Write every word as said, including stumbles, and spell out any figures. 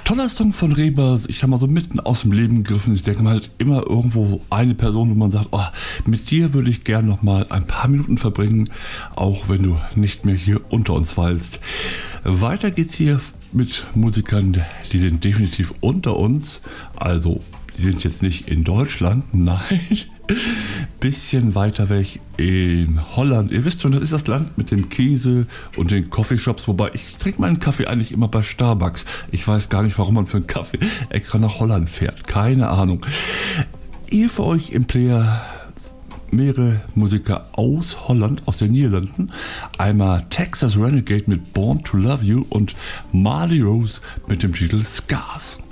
Toller Song von Reba, ich sag mal so mitten aus dem Leben gegriffen. Ich denke, man hat immer irgendwo eine Person, wo man sagt, oh, mit dir würde ich gern noch mal ein paar Minuten verbringen, auch wenn du nicht mehr hier unter uns weilst. Weiter geht's hier mit Musikern, die sind definitiv unter uns, also die sind jetzt nicht in Deutschland, nein, bisschen weiter weg in Holland. Ihr wisst schon, das ist das Land mit dem Käse und den Coffeeshops, wobei ich trinke meinen Kaffee eigentlich immer bei Starbucks. Ich weiß gar nicht, warum man für einen Kaffee extra nach Holland fährt, keine Ahnung. Hier für euch im Player mehrere Musiker aus Holland, aus den Niederlanden. Einmal Texas Renegade mit Born to Love You und Marley Rose mit dem Titel Scars.